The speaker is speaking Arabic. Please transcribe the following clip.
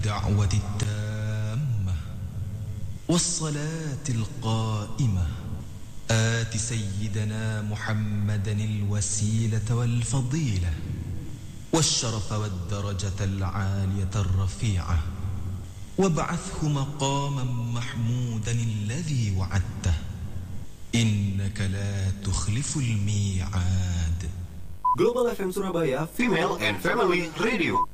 الدعوة التامة والصلاة القائمة آت سيدنا محمدا الوسيلة والفضيلة والشرف والدرجة العالية الرفيعة وابعثه مقاما محمودا الذي وعدته إنك لا تخلف الميعاد. Global FM Surabaya Female and Family Radio.